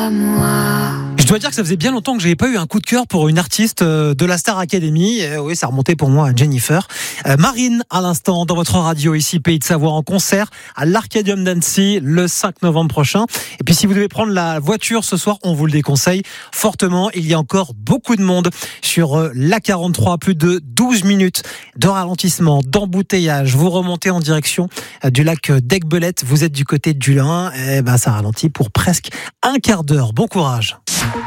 à moi. Je dois dire que ça faisait bien longtemps que j'avais pas eu un coup de cœur pour une artiste de la Star Academy. Oui, ça remontait pour moi à Jennifer. Marine, à l'instant, dans votre radio ici, Pays de Savoie, en concert à l'Arcadium d'Annecy le 5 novembre prochain. Et puis si vous devez prendre la voiture ce soir, on vous le déconseille fortement. Il y a encore beaucoup de monde sur l'A43, plus de 12 minutes de ralentissement, d'embouteillage. Vous remontez en direction du lac d'Aiguebelette. Vous êtes du côté du Lin. Et ben, ça ralentit pour presque un quart d'heure. Bon courage.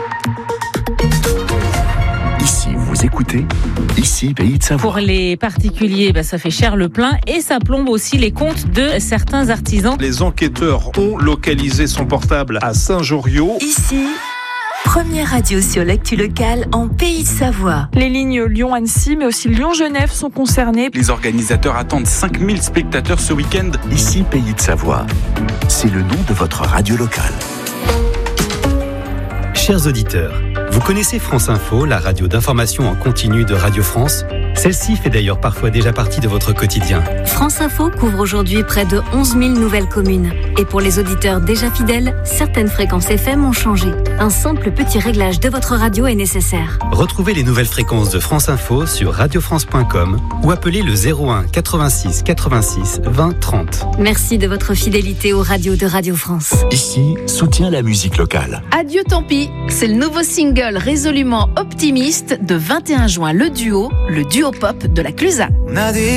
Ici, vous écoutez, ici, Pays de Savoie. Pour les particuliers, ça fait cher le plein et ça plombe aussi les comptes de certains artisans. Les enquêteurs ont localisé son portable à Saint-Joriot. Ici, première radio sur l'actu locale en Pays de Savoie. Les lignes Lyon-Annecy, mais aussi Lyon-Genève sont concernées. Les organisateurs attendent 5000 spectateurs ce week-end. Ici, Pays de Savoie. C'est le nom de votre radio locale. Chers auditeurs, vous connaissez France Info, la radio d'information en continu de Radio France ? Celle-ci fait d'ailleurs parfois déjà partie de votre quotidien. France Info couvre aujourd'hui près de 11 000 nouvelles communes. Et pour les auditeurs déjà fidèles, certaines fréquences FM ont changé. Un simple petit réglage de votre radio est nécessaire. Retrouvez les nouvelles fréquences de France Info sur radiofrance.com ou appelez le 01 86 86 20 30. Merci de votre fidélité aux radios de Radio France. Ici, soutient la musique locale. Adieu tant pis, c'est le nouveau single résolument optimiste de 21 juin, le duo pop de la Clusa.